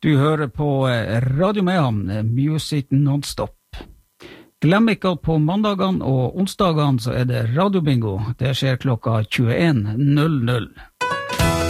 Du hører på Radio Mehamn, Music Non-Stop. Glem ikke at på mandagene og onsdagene så det radiobingo. Det skjer klokka 21:00.